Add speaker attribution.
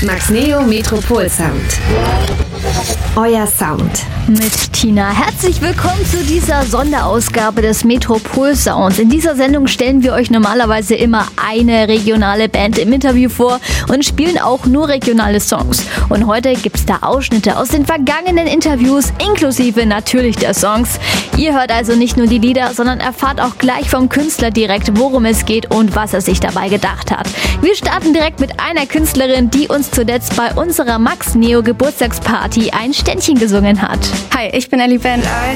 Speaker 1: Max Neo Metropol Sound. Euer Sound.
Speaker 2: Mit Tina. Herzlich willkommen zu dieser Sonderausgabe des Metropol Sounds. In dieser Sendung stellen wir euch normalerweise immer eine regionale Band im Interview vor und spielen auch nur regionale Songs. Und heute gibt's da Ausschnitte aus den vergangenen Interviews, inklusive natürlich der Songs. Ihr hört also nicht nur die Lieder, sondern erfahrt auch gleich vom Künstler direkt, worum es geht und was er sich dabei gedacht hat. Wir starten direkt mit einer Künstlerin, die uns zuletzt bei unserer Max Neo Geburtstagsparty ein Ständchen gesungen hat.
Speaker 3: Hi, ich bin Ellie Ben.